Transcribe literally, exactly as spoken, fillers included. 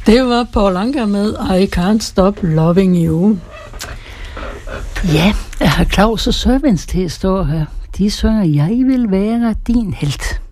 Det var Paul Anka med I Can't Stop Loving You. Ja, jeg har Claus og Sørvens til at stå her. De synger, jeg vil være din helt.